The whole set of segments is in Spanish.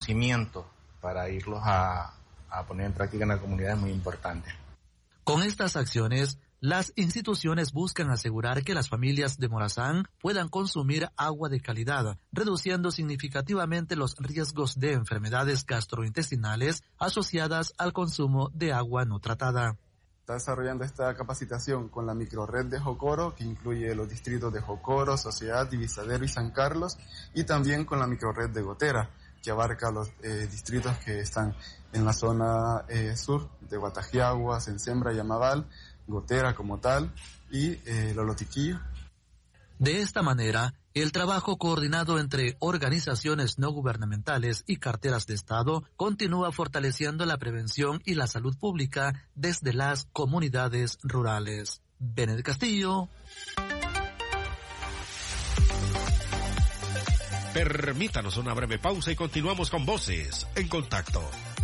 conocimiento para irlos a poner en práctica en la comunidad es muy importante. Con estas acciones, las instituciones buscan asegurar que las familias de Morazán puedan consumir agua de calidad, reduciendo significativamente los riesgos de enfermedades gastrointestinales asociadas al consumo de agua no tratada. Está desarrollando esta capacitación con la microred de Jocoro, que incluye los distritos de Jocoro, Sociedad, Divisadero y San Carlos, y también con la microred de Gotera, que abarca los distritos que están en la zona sur de Guatajiagua, Sensembra y Amaval, Gotera como tal, y Lolotiquillo. De esta manera, el trabajo coordinado entre organizaciones no gubernamentales y carteras de Estado continúa fortaleciendo la prevención y la salud pública desde las comunidades rurales. Benet Castillo. Permítanos una breve pausa y continuamos con Voces en Contacto.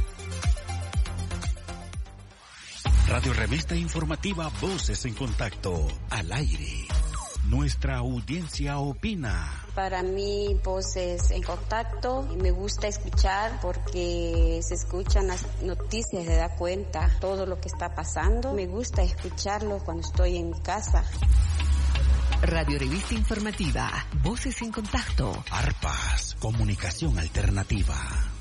Radio Revista Informativa Voces en Contacto, al aire. Nuestra audiencia opina. Para mí, Voces en Contacto, me gusta escuchar porque se escuchan las noticias, se da cuenta todo lo que está pasando. Me gusta escucharlo cuando estoy en mi casa. Radio Revista Informativa, Voces en Contacto. ARPAS, comunicación alternativa.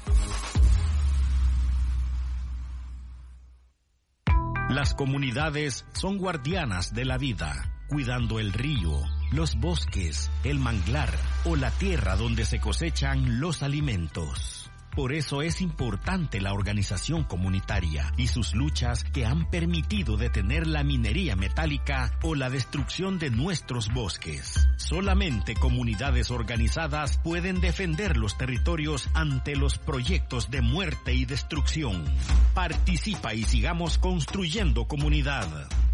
Las comunidades son guardianas de la vida, cuidando el río, los bosques, el manglar o la tierra donde se cosechan los alimentos. Por eso es importante la organización comunitaria y sus luchas que han permitido detener la minería metálica o la destrucción de nuestros bosques. Solamente comunidades organizadas pueden defender los territorios ante los proyectos de muerte y destrucción. Participa y sigamos construyendo comunidad.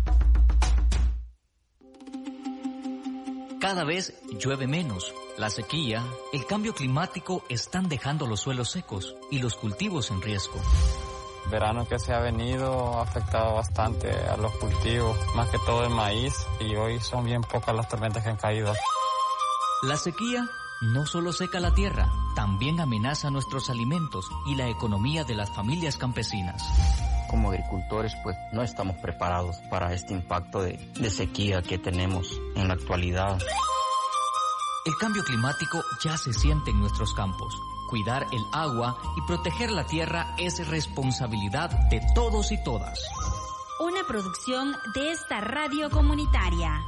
Cada vez llueve menos. La sequía, el cambio climático están dejando los suelos secos y los cultivos en riesgo. El verano que se ha venido ha afectado bastante a los cultivos, más que todo el maíz, y hoy son bien pocas las tormentas que han caído. La sequía no solo seca la tierra, también amenaza nuestros alimentos y la economía de las familias campesinas. Como agricultores, pues no estamos preparados para este impacto de sequía que tenemos en la actualidad. El cambio climático ya se siente en nuestros campos. Cuidar el agua y proteger la tierra es responsabilidad de todos y todas. Una producción de esta radio comunitaria.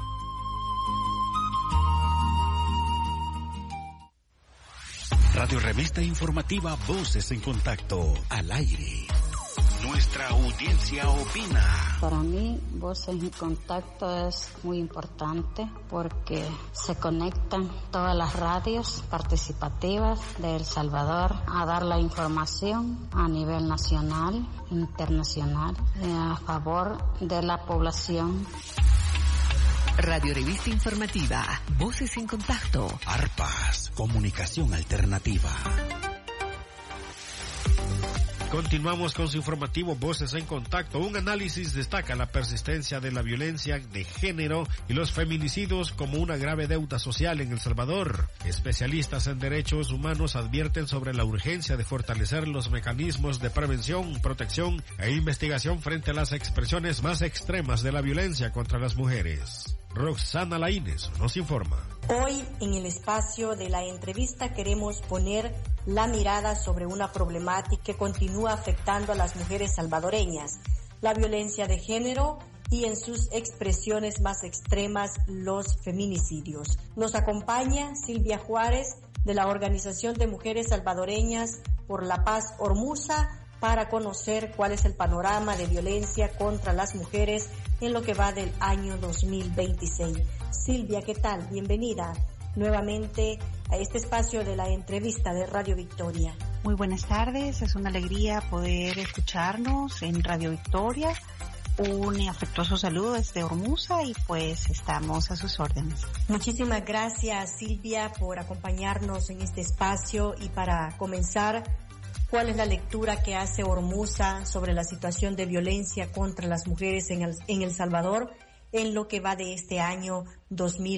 Radio Revista Informativa Voces en Contacto, al aire. Nuestra audiencia opina. Para mí, Voces en Contacto es muy importante porque se conectan todas las radios participativas de El Salvador a dar la información a nivel nacional, internacional, a favor de la población. Radio Revista Informativa, Voces en Contacto. ARPAS, comunicación alternativa. Continuamos con su informativo Voces en Contacto. Un análisis destaca la persistencia de la violencia de género y los feminicidios como una grave deuda social en El Salvador. Especialistas en derechos humanos advierten sobre la urgencia de fortalecer los mecanismos de prevención, protección e investigación frente a las expresiones más extremas de la violencia contra las mujeres. Roxana Laínez nos informa. Hoy, en el espacio de la entrevista, queremos poner la mirada sobre una problemática que continúa afectando a las mujeres salvadoreñas, la violencia de género y en sus expresiones más extremas, los feminicidios. Nos acompaña Silvia Juárez, de la Organización de Mujeres Salvadoreñas por la Paz Hormuza, para conocer cuál es el panorama de violencia contra las mujeres en lo que va del año 2026. Silvia, ¿qué tal? Bienvenida nuevamente a este espacio de la entrevista de Radio Victoria. Muy buenas tardes, es una alegría poder escucharnos en Radio Victoria. Un afectuoso saludo desde Hormuza y pues estamos a sus órdenes. Muchísimas gracias, Silvia, por acompañarnos en este espacio. Y para comenzar, ¿cuál es la lectura que hace Hormuza sobre la situación de violencia contra las mujeres en El Salvador en lo que va de este año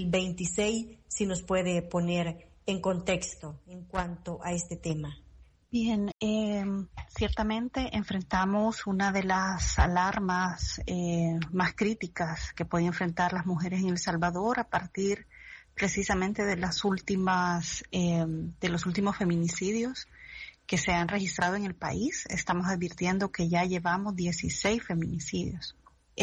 2026? Si nos puede poner en contexto en cuanto a este tema. Bien, ciertamente enfrentamos una de las alarmas más críticas que pueden enfrentar las mujeres en El Salvador a partir precisamente de los últimos feminicidios que se han registrado en el país. Estamos advirtiendo que ya llevamos 16 feminicidios.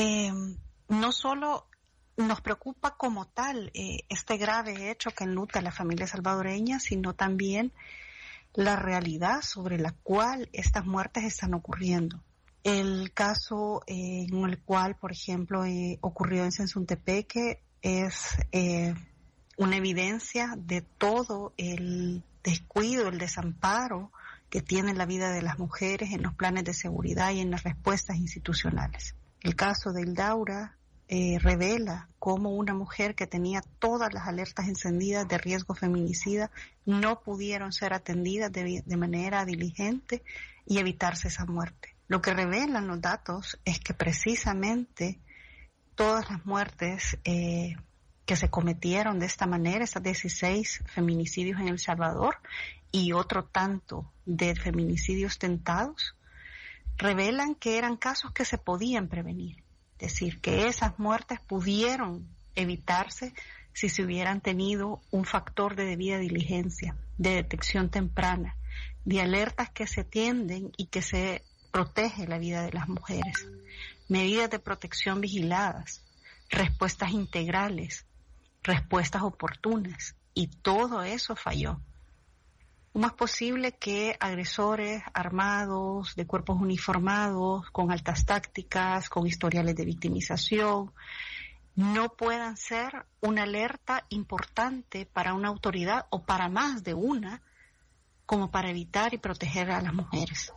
No solo nos preocupa como tal este grave hecho que enluta a la familia salvadoreña, sino también la realidad sobre la cual estas muertes están ocurriendo. El caso en el cual, por ejemplo, ocurrió en Sensuntepeque es una evidencia de todo el descuido, el desamparo que tiene la vida de las mujeres en los planes de seguridad y en las respuestas institucionales. El caso de Hildaura revela cómo una mujer que tenía todas las alertas encendidas de riesgo feminicida no pudieron ser atendidas de manera diligente y evitarse esa muerte. Lo que revelan los datos es que precisamente todas las muertes que se cometieron de esta manera, esas 16 feminicidios en El Salvador y otro tanto de feminicidios tentados, revelan que eran casos que se podían prevenir. Es decir, que esas muertes pudieron evitarse si se hubieran tenido un factor de debida diligencia, de detección temprana, de alertas que se atienden y que se protege la vida de las mujeres, medidas de protección vigiladas, respuestas integrales, respuestas oportunas, y todo eso falló. ¿Cómo es posible que agresores armados, de cuerpos uniformados, con altas tácticas, con historiales de victimización, no puedan ser una alerta importante para una autoridad o para más de una, como para evitar y proteger a las mujeres?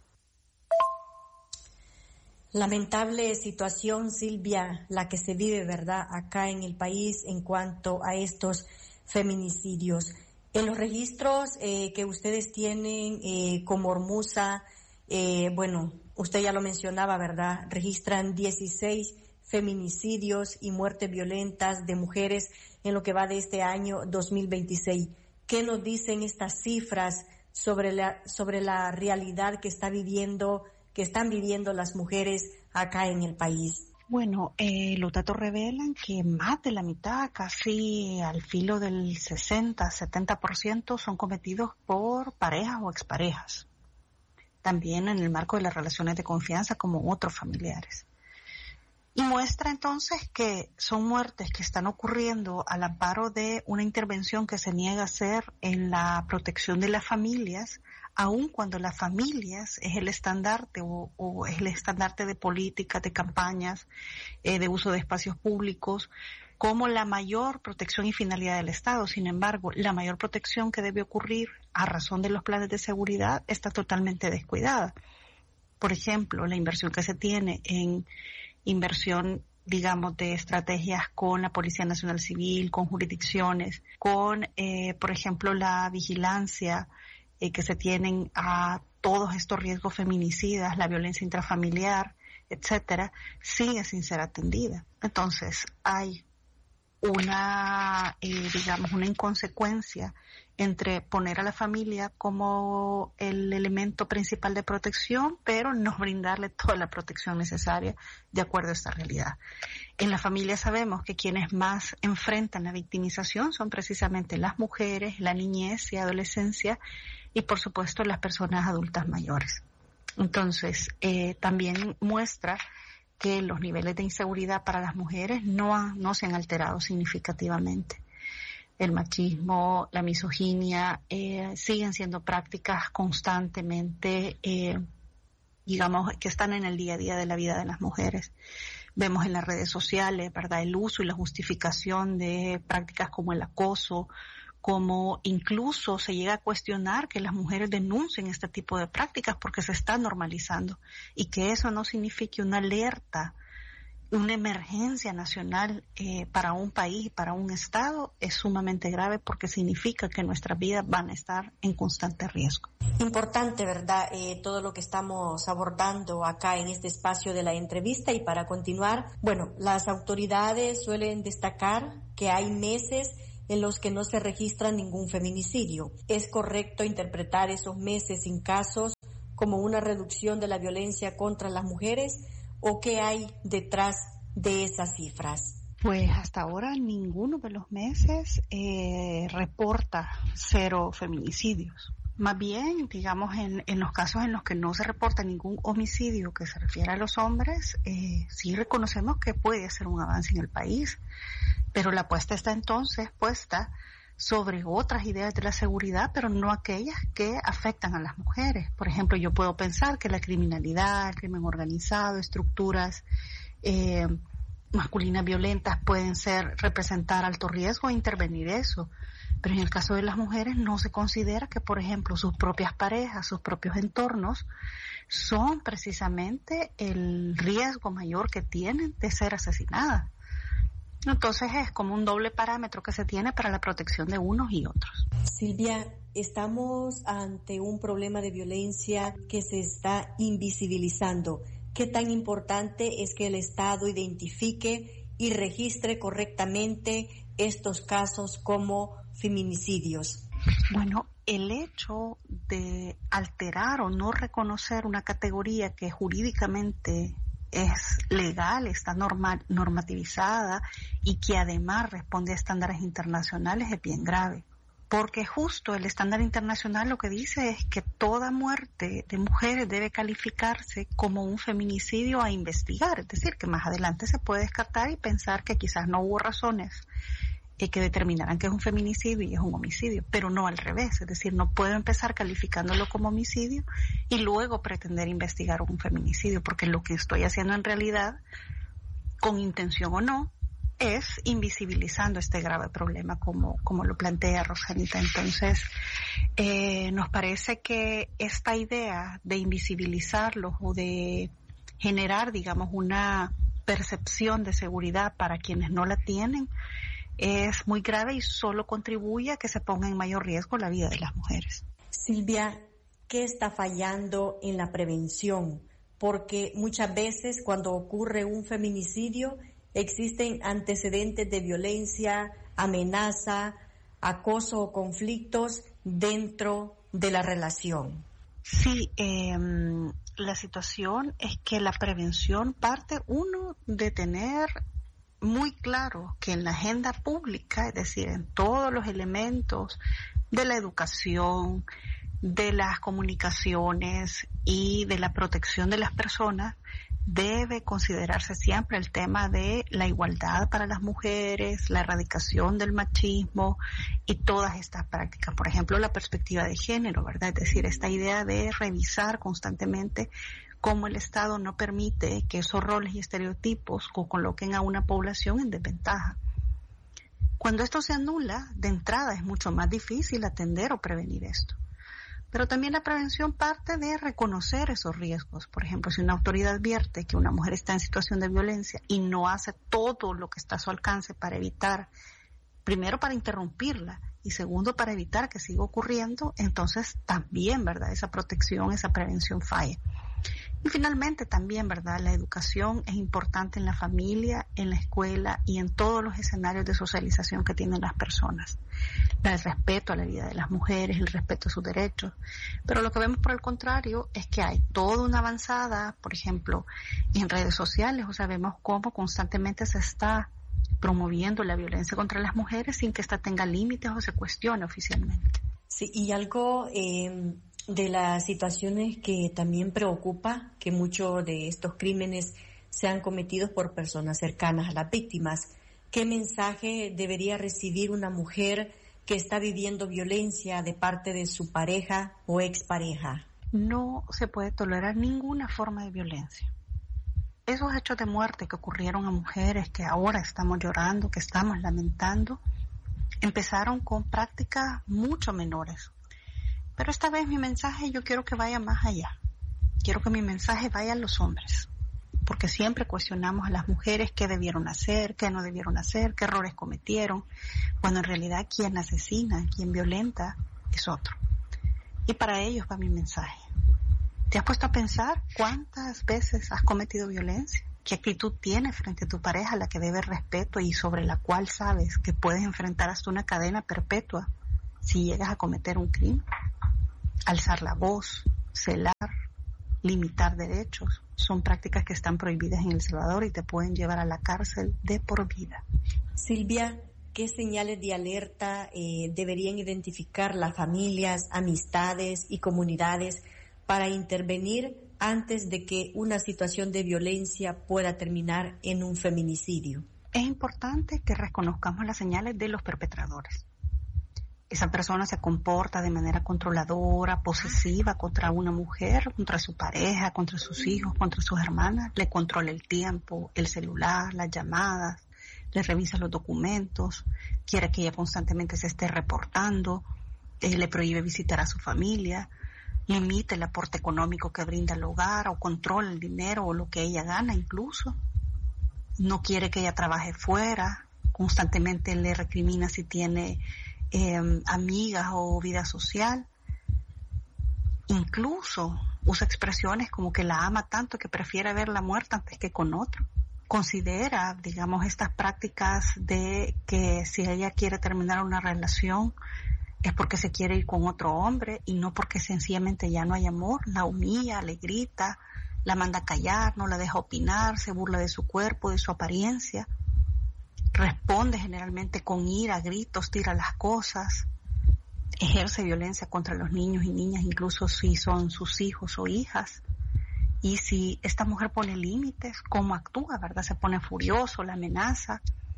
Lamentable situación, Silvia, la que se vive, ¿verdad?, acá en el país en cuanto a estos feminicidios. En los registros que ustedes tienen como Hormuza, bueno, usted ya lo mencionaba, ¿verdad?, registran 16 feminicidios y muertes violentas de mujeres en lo que va de este año 2026. ¿Qué nos dicen estas cifras sobre la realidad que están viviendo las mujeres acá en el país? Bueno, los datos revelan que más de la mitad, casi al filo del 60-70%, son cometidos por parejas o exparejas. También en el marco de las relaciones de confianza como otros familiares. Y muestra entonces que son muertes que están ocurriendo al amparo de una intervención que se niega a hacer en la protección de las familias, aun cuando las familias es el estandarte o es el estandarte de políticas, de campañas, de uso de espacios públicos, como la mayor protección y finalidad del Estado. Sin embargo, la mayor protección que debe ocurrir a razón de los planes de seguridad está totalmente descuidada. Por ejemplo, la inversión que se tiene en inversión, digamos, de estrategias con la Policía Nacional Civil, con jurisdicciones, con, por ejemplo, la vigilancia que se tienen a todos estos riesgos feminicidas, la violencia intrafamiliar, etcétera, sigue sin ser atendida. Entonces, hay una inconsecuencia entre poner a la familia como el elemento principal de protección, pero no brindarle toda la protección necesaria de acuerdo a esta realidad. En la familia sabemos que quienes más enfrentan la victimización son precisamente las mujeres, la niñez y adolescencia, y por supuesto las personas adultas mayores. Entonces, también muestra que los niveles de inseguridad para las mujeres no se han alterado significativamente. El machismo, la misoginia, siguen siendo prácticas constantemente, que están en el día a día de la vida de las mujeres. Vemos en las redes sociales, ¿verdad?, el uso y la justificación de prácticas como el acoso, como incluso se llega a cuestionar que las mujeres denuncien este tipo de prácticas porque se está normalizando, y que eso no signifique una alerta, una emergencia nacional para un país, para un Estado, es sumamente grave porque significa que nuestras vidas van a estar en constante riesgo. Importante, ¿verdad?, todo lo que estamos abordando acá en este espacio de la entrevista. Y para continuar, bueno, las autoridades suelen destacar que hay meses en los que no se registra ningún feminicidio. ¿Es correcto interpretar esos meses sin casos como una reducción de la violencia contra las mujeres o qué hay detrás de esas cifras? Pues hasta ahora ninguno de los meses reporta 0 feminicidios. Más bien, digamos, en los casos en los que no se reporta ningún homicidio que se refiere a los hombres, sí reconocemos que puede ser un avance en el país, pero la apuesta está entonces puesta sobre otras ideas de la seguridad, pero no aquellas que afectan a las mujeres. Por ejemplo, yo puedo pensar que la criminalidad, el crimen organizado, estructuras masculinas violentas pueden representar alto riesgo e intervenir eso. Pero en el caso de las mujeres no se considera que, por ejemplo, sus propias parejas, sus propios entornos son precisamente el riesgo mayor que tienen de ser asesinadas. Entonces es como un doble parámetro que se tiene para la protección de unos y otros. Silvia, estamos ante un problema de violencia que se está invisibilizando. ¿Qué tan importante es que el Estado identifique y registre correctamente estos casos como feminicidios? Bueno, el hecho de alterar o no reconocer una categoría que jurídicamente es legal, está normativizada y que además responde a estándares internacionales es bien grave. Porque justo el estándar internacional lo que dice es que toda muerte de mujeres debe calificarse como un feminicidio a investigar. Es decir, que más adelante se puede descartar y pensar que quizás no hubo razones que determinarán que es un feminicidio y es un homicidio, pero no al revés. Es decir, no puedo empezar calificándolo como homicidio y luego pretender investigar un feminicidio, porque lo que estoy haciendo en realidad, con intención o no, es invisibilizando este grave problema como lo plantea Rosanita. Entonces, nos parece que esta idea de invisibilizarlos o de generar, digamos, una percepción de seguridad para quienes no la tienen es muy grave y solo contribuye a que se ponga en mayor riesgo la vida de las mujeres. Silvia, ¿qué está fallando en la prevención? Porque muchas veces cuando ocurre un feminicidio existen antecedentes de violencia, amenaza, acoso o conflictos dentro de la relación. Sí, la situación es que la prevención parte, uno, de tener muy claro que en la agenda pública, es decir, en todos los elementos de la educación, de las comunicaciones y de la protección de las personas, debe considerarse siempre el tema de la igualdad para las mujeres, la erradicación del machismo y todas estas prácticas. Por ejemplo, la perspectiva de género, ¿verdad? Es decir, esta idea de revisar constantemente cómo el Estado no permite que esos roles y estereotipos coloquen a una población en desventaja. Cuando esto se anula, de entrada es mucho más difícil atender o prevenir esto. Pero también la prevención parte de reconocer esos riesgos. Por ejemplo, si una autoridad advierte que una mujer está en situación de violencia y no hace todo lo que está a su alcance para evitar, primero para interrumpirla y segundo para evitar que siga ocurriendo, entonces también, ¿verdad?, esa protección, esa prevención falla. Y finalmente también, ¿verdad?, la educación es importante en la familia, en la escuela y en todos los escenarios de socialización que tienen las personas. El respeto a la vida de las mujeres, el respeto a sus derechos. Pero lo que vemos por el contrario es que hay toda una avanzada, por ejemplo, en redes sociales, o sea, vemos cómo constantemente se está promoviendo la violencia contra las mujeres sin que ésta tenga límites o se cuestione oficialmente. Sí, y algo de las situaciones que también preocupa, que muchos de estos crímenes sean cometidos por personas cercanas a las víctimas. ¿Qué mensaje debería recibir una mujer que está viviendo violencia de parte de su pareja o expareja? No se puede tolerar ninguna forma de violencia. Esos hechos de muerte que ocurrieron a mujeres que ahora estamos llorando, que estamos lamentando, empezaron con prácticas mucho menores. Pero esta vez mi mensaje yo quiero que vaya más allá. Quiero que mi mensaje vaya a los hombres. Porque siempre cuestionamos a las mujeres qué debieron hacer, qué no debieron hacer, qué errores cometieron, cuando en realidad quien asesina, quien violenta es otro. Y para ellos va mi mensaje. ¿Te has puesto a pensar cuántas veces has cometido violencia? ¿Qué actitud tienes frente a tu pareja, la que debe respeto y sobre la cual sabes que puedes enfrentar hasta una cadena perpetua si llegas a cometer un crimen? Alzar la voz, celar, limitar derechos, son prácticas que están prohibidas en El Salvador y te pueden llevar a la cárcel de por vida. Silvia, ¿qué señales de alerta deberían identificar las familias, amistades y comunidades para intervenir antes de que una situación de violencia pueda terminar en un feminicidio? Es importante que reconozcamos las señales de los perpetradores. Esa persona se comporta de manera controladora, posesiva contra una mujer, contra su pareja, contra sus hijos, contra sus hermanas. Le controla el tiempo, el celular, las llamadas, le revisa los documentos, quiere que ella constantemente se esté reportando, le prohíbe visitar a su familia, limita el aporte económico que brinda el hogar o controla el dinero o lo que ella gana incluso. No quiere que ella trabaje fuera, constantemente le recrimina si tiene amigas o vida social. Incluso usa expresiones como que la ama tanto que prefiere verla muerta antes que con otro. Considera, digamos, estas prácticas de que si ella quiere terminar una relación es porque se quiere ir con otro hombre y no porque sencillamente ya no hay amor. La humilla, le grita, la manda a callar, no la deja opinar, se burla de su cuerpo, de su apariencia. Responde generalmente con ira, gritos, tira las cosas, ejerce violencia contra los niños y niñas, incluso si son sus hijos o hijas. Y si esta mujer pone límites, ¿cómo actúa, verdad? Se pone furioso, la amenaza.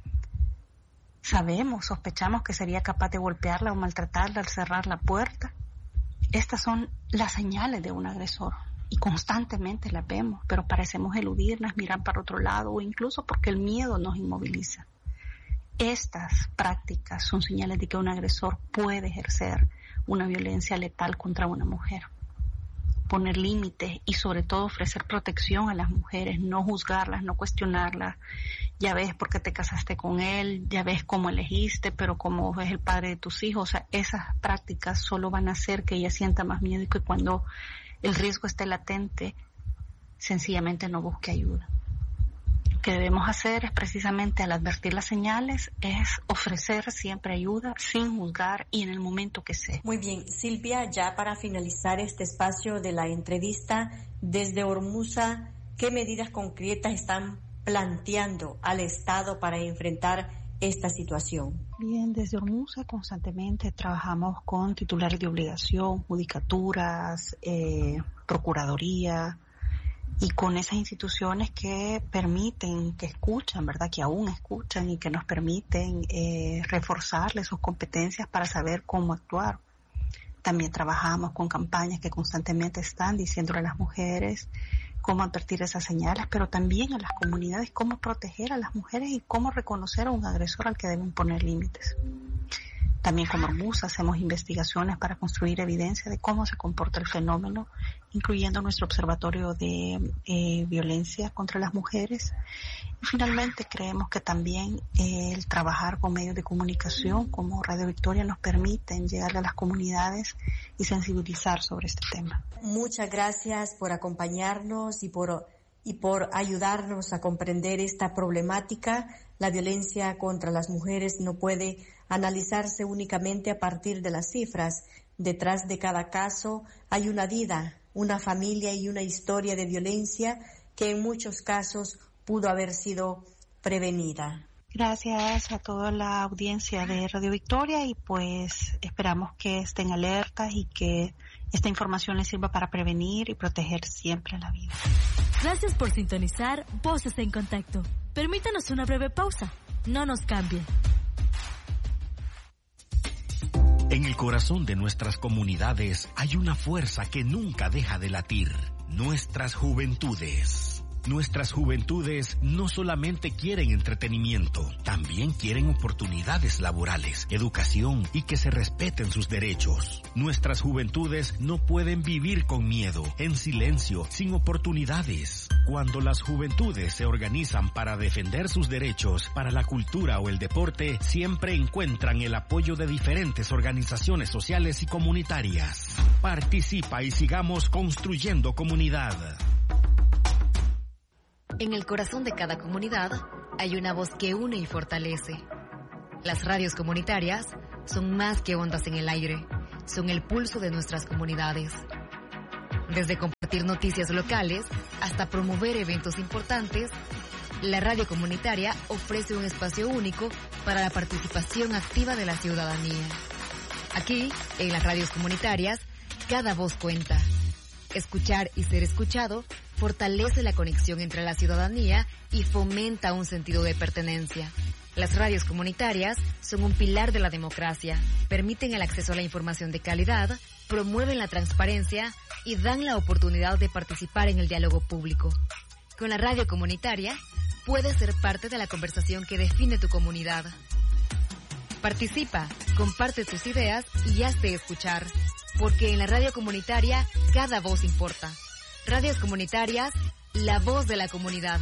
Sospechamos que sería capaz de golpearla o maltratarla al cerrar la puerta. Estas son las señales de un agresor y constantemente las vemos, pero parecemos eludirlas, mirar para otro lado o incluso porque el miedo nos inmoviliza. Estas prácticas son señales de que un agresor puede ejercer una violencia letal contra una mujer. Poner límites y sobre todo ofrecer protección a las mujeres, no juzgarlas, no cuestionarlas. Ya ves por qué te casaste con él, ya ves cómo elegiste, pero como es el padre de tus hijos. O sea, esas prácticas solo van a hacer que ella sienta más miedo y que cuando el riesgo esté latente, sencillamente no busque ayuda. Lo que debemos hacer es precisamente al advertir las señales, es ofrecer siempre ayuda sin juzgar y en el momento que sea. Muy bien, Silvia, ya para finalizar este espacio de la entrevista, desde Hormuza, ¿qué medidas concretas están planteando al Estado para enfrentar esta situación? Bien, desde Hormuza constantemente trabajamos con titulares de obligación, judicaturas, procuraduría, y con esas instituciones que permiten, que escuchan, ¿verdad? Que aún escuchan y que nos permiten reforzarles sus competencias para saber cómo actuar. También trabajamos con campañas que constantemente están diciéndole a las mujeres cómo advertir esas señales, pero también a las comunidades cómo proteger a las mujeres y cómo reconocer a un agresor al que deben poner límites. También como Hormuza hacemos investigaciones para construir evidencia de cómo se comporta el fenómeno, incluyendo nuestro observatorio de violencia contra las mujeres. Y finalmente creemos que también el trabajar con medios de comunicación como Radio Victoria nos permiten llegarle a las comunidades y sensibilizar sobre este tema. Muchas gracias por acompañarnos y por ayudarnos a comprender esta problemática. La violencia contra las mujeres no puede analizarse únicamente a partir de las cifras. Detrás de cada caso hay una vida, una familia y una historia de violencia que en muchos casos pudo haber sido prevenida. Gracias a toda la audiencia de Radio Victoria y pues esperamos que estén alertas y que esta información les sirva para prevenir y proteger siempre la vida. Gracias por sintonizar Voces en Contacto. Permítanos una breve pausa. No nos cambien. En el corazón de nuestras comunidades hay una fuerza que nunca deja de latir. Nuestras juventudes. Nuestras juventudes no solamente quieren entretenimiento, también quieren oportunidades laborales, educación y que se respeten sus derechos. Nuestras juventudes no pueden vivir con miedo, en silencio, sin oportunidades. Cuando las juventudes se organizan para defender sus derechos, para la cultura o el deporte, siempre encuentran el apoyo de diferentes organizaciones sociales y comunitarias. Participa y sigamos construyendo comunidad. En el corazón de cada comunidad hay una voz que une y fortalece. Las radios comunitarias son más que ondas en el aire, son el pulso de nuestras comunidades. Desde compartir noticias locales hasta promover eventos importantes, la radio comunitaria ofrece un espacio único para la participación activa de la ciudadanía. Aquí, en las radios comunitarias, cada voz cuenta. Escuchar y ser escuchado fortalece la conexión entre la ciudadanía y fomenta un sentido de pertenencia. Las radios comunitarias son un pilar de la democracia, permiten el acceso a la información de calidad, promueven la transparencia y dan la oportunidad de participar en el diálogo público. Con la radio comunitaria, puedes ser parte de la conversación que define tu comunidad. Participa, comparte tus ideas y hazte escuchar, porque en la radio comunitaria cada voz importa. Radios comunitarias, la voz de la comunidad.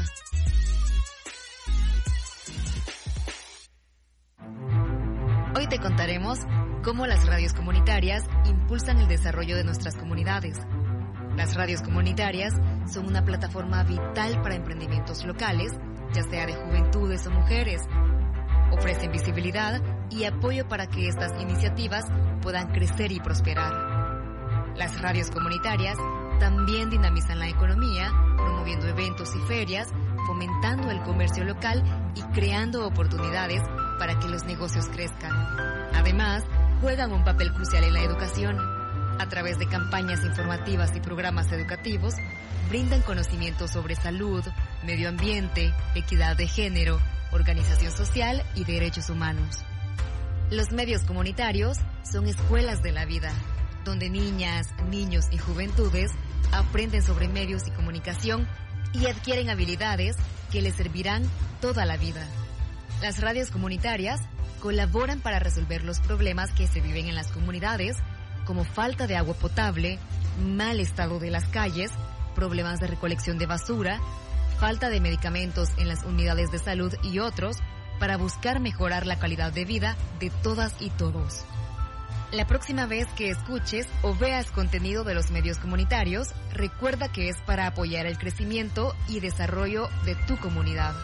Hoy te contaremos cómo las radios comunitarias impulsan el desarrollo de nuestras comunidades. Las radios comunitarias son una plataforma vital para emprendimientos locales, ya sea de juventudes o mujeres. Ofrecen visibilidad y apoyo para que estas iniciativas puedan crecer y prosperar. Las radios comunitarias también dinamizan la economía, promoviendo eventos y ferias, fomentando el comercio local y creando oportunidades para que los negocios crezcan. Además, juegan un papel crucial en la educación. A través de campañas informativas y programas educativos, brindan conocimientos sobre salud, medio ambiente, equidad de género, organización social y derechos humanos. Los medios comunitarios son escuelas de la vida, donde niñas, niños y juventudes aprenden sobre medios y comunicación y adquieren habilidades que les servirán toda la vida. Las radios comunitarias colaboran para resolver los problemas que se viven en las comunidades, como falta de agua potable, mal estado de las calles, problemas de recolección de basura, falta de medicamentos en las unidades de salud y otros, para buscar mejorar la calidad de vida de todas y todos. La próxima vez que escuches o veas contenido de los medios comunitarios, recuerda que es para apoyar el crecimiento y desarrollo de tu comunidad.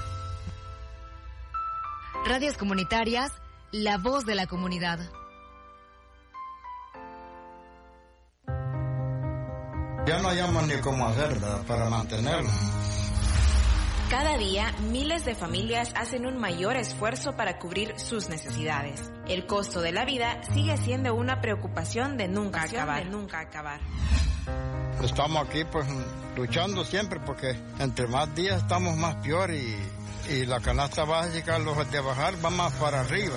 Radios comunitarias, la voz de la comunidad. Ya no hayamos ni cómo hacer, ¿verdad?, para mantenerlo. Cada día, miles de familias hacen un mayor esfuerzo para cubrir sus necesidades. El costo de la vida sigue siendo una preocupación de nunca acabar. Estamos aquí pues luchando siempre porque entre más días estamos más peor y la canasta básica, los de bajar, va más para arriba.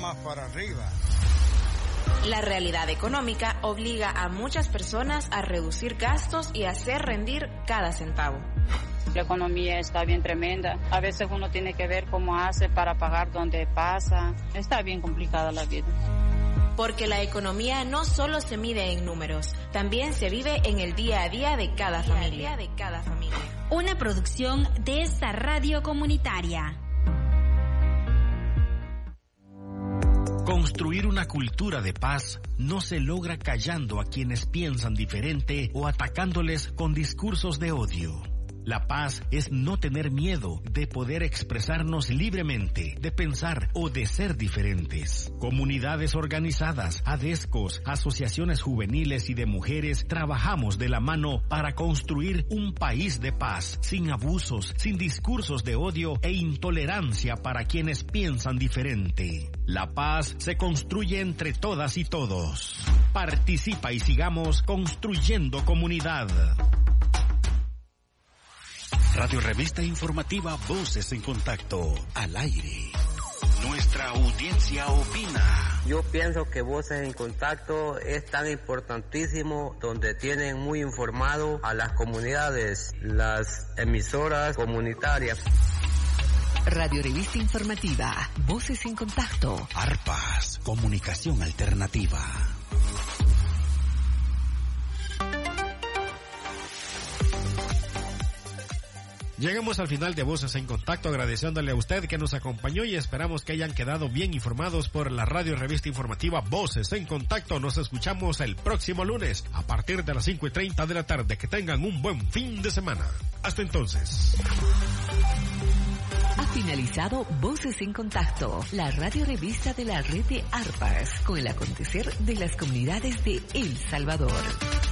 La realidad económica obliga a muchas personas a reducir gastos y hacer rendir cada centavo. La economía está bien tremenda. A veces uno tiene que ver cómo hace para pagar donde pasa. Está bien complicada la vida. Porque la economía no solo se mide en números, también se vive en el día a día de cada familia. Una producción de esta radio comunitaria. Construir una cultura de paz no se logra callando a quienes piensan diferente o atacándoles con discursos de odio. La paz es no tener miedo de poder expresarnos libremente, de pensar o de ser diferentes. Comunidades organizadas, ADESCOS, asociaciones juveniles y de mujeres trabajamos de la mano para construir un país de paz, sin abusos, sin discursos de odio e intolerancia para quienes piensan diferente. La paz se construye entre todas y todos. Participa y sigamos construyendo comunidad. Radio Revista Informativa Voces en Contacto, al aire. Nuestra audiencia opina. Yo pienso que Voces en Contacto es tan importantísimo, donde tienen muy informado a las comunidades, las emisoras comunitarias. Radio Revista Informativa, Voces en Contacto. ARPAS, Comunicación Alternativa. Llegamos al final de Voces en Contacto, agradeciéndole a usted que nos acompañó y esperamos que hayan quedado bien informados por la radio revista informativa Voces en Contacto. Nos escuchamos el próximo lunes a partir de las 5:30 de la tarde. Que tengan un buen fin de semana. Hasta entonces. Ha finalizado Voces en Contacto, la radio revista de la red de ARPAS, con el acontecer de las comunidades de El Salvador.